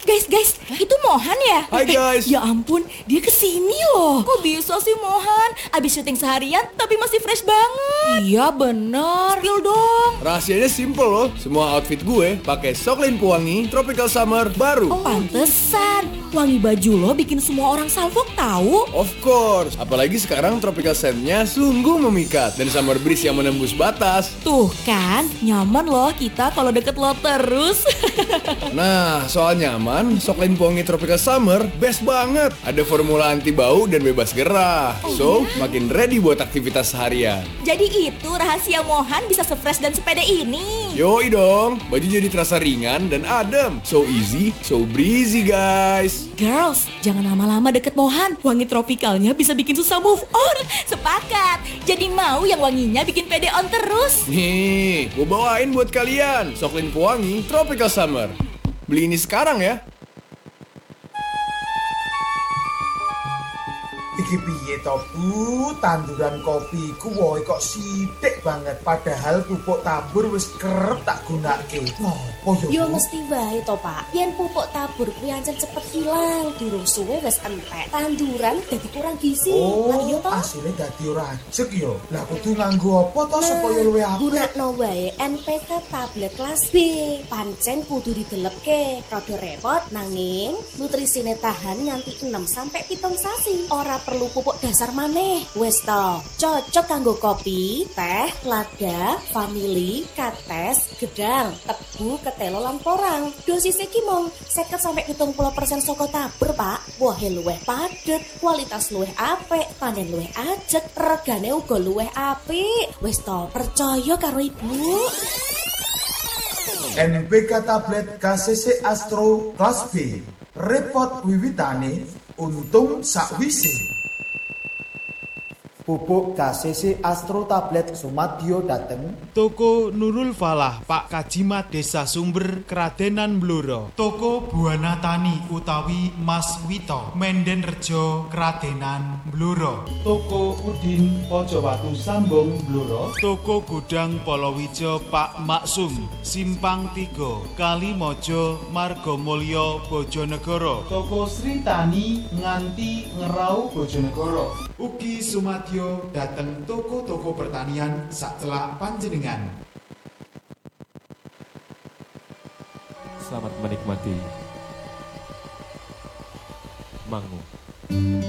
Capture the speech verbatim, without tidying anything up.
Guys, guys, itu Mohan ya? Hai guys. Ya ampun, dia kesini loh. Kok bisa sih Mohan? Abis syuting seharian tapi masih fresh banget. Iya bener. Spill dong. Rahasianya simple loh. Semua outfit gue pakai Soklin Pewangi Tropical Summer baru. Oh, pantesan. Wangi baju lo bikin semua orang salfok tahu. Of course. Apalagi sekarang tropical scent-nya sungguh memikat dan summer breeze yang menembus batas. Tuh kan, nyaman loh kita kalau deket lo terus. Nah, soal nyaman, Soklin Pewangi Tropical Summer best banget. Ada formula anti bau dan bebas gerah. So, makin ready buat aktivitas seharian. Jadi itu rahasia Mohan bisa se-fresh dan sepede ini. Yoi dong, baju jadi terasa ringan dan adem. So easy, so breezy guys. Girls, jangan lama-lama deket Mohan. Wangi tropikalnya bisa bikin susah move on. Sepakat. Jadi mau yang wanginya bikin pede on terus. Nih, gue bawain buat kalian Soklin Pewangi Tropical Summer. Beli ini sekarang ya. Iki piye to Bu, tanduran kopi ku woe kok sithik banget padahal pupuk tabur wis kerep tak gunake. Ngopo yo? Yo mesti wae to, Pak. Yen pupuk tabur kuwi ancen cepet hilang, durung suwe wis entek. Tanduran dadi kurang gizi. Oh, Lah yo to. asline dadi ora ajeg yo. Lah kudu nganggo apa to supaya luwih apik? Gunakno wae N P K tablet kelas B. Pancen kudu didelepke. Rada repot nanging nutrisine tahan nganti enam sampai pitung sasi. Ora perlu pupuk dasar maneh. Wes to, cocok kanggo kopi, teh, lada, vanili, kates, gedang, tebu, ketelo lan porang. Dosisnya ki mung seket sampai pitung puluh persen saka tabur, Pak. Wohe luwih padet, kualitas luwih apik, panen luwih ajeg, regane uga luwih apik. Wes to, percaya karo Ibu. N P K tablet K C C Astro kelas B. Repot wiwitane, untung sakwise. Pupuk K C C Astro Tablet Sumadyo dateng Toko Nurul Falah Pak Kajimat Desa Sumber Kradenan Blora. Toko Buana Tani utawi Mas Wito Menden Rejo Kradenan Blora. Toko Udin Pojowatu Sambung Blora. Toko Gudang Polowijo Pak Maksum Simpang tiga Kalimojo Margomulyo Bojonegoro. Toko Sri Tani nganti Ngerau Bojonegoro. Ugi Sumadyo dateng toko-toko pertanian sacelak panjenengan. Selamat menikmati Mangu.